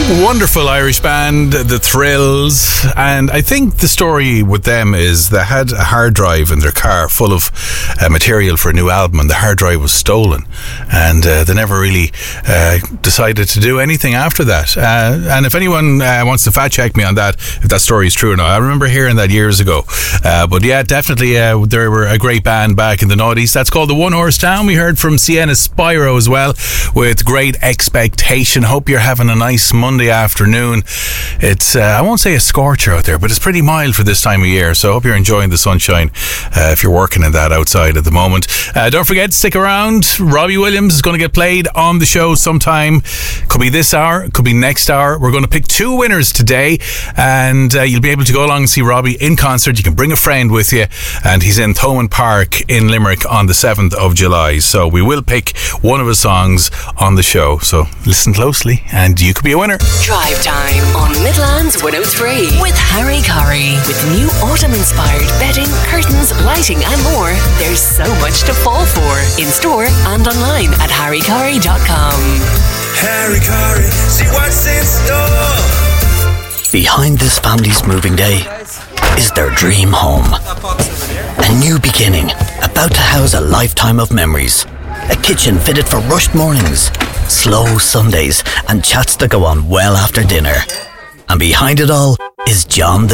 Wonderful Irish band, The Thrills, and I think the story with them is they had a hard drive in their car full of material for a new album, and the hard drive was stolen, and they never really decided to do anything after that. And if anyone wants to fact check me on that, if that story is true or not, I remember hearing that years ago. But yeah, definitely they were a great band back in the noughties. That's called the One Horse Town. We heard from Sienna Spyro as well with Great Expectation. Hope you're having a nice Monday afternoon. It's I won't say a scorcher out there, but it's pretty mild for this time of year, so I hope you're enjoying the sunshine if you're working in that outside at the moment. Don't forget, stick around. Robbie Williams is going to get played on the show sometime. Could be this hour, could be next hour. We're going to pick two winners today, and you'll be able to go along and see Robbie in concert. You can bring a friend with you, and he's in Thomond Park in Limerick on the 7th of July. So we will pick one of his songs on the show, so listen closely and you could be a winner. Drive Time on Midlands 103 with Harry Curry. With new autumn-inspired bedding, curtains, lighting and more, there's so much to fall for. In store and online at harrycurry.com. Harry Curry, see what's in store. Behind this family's moving day is their dream home. A new beginning, about to house a lifetime of memories. A kitchen fitted for rushed mornings, slow Sundays, and chats that go on well after dinner. And behind it all is John the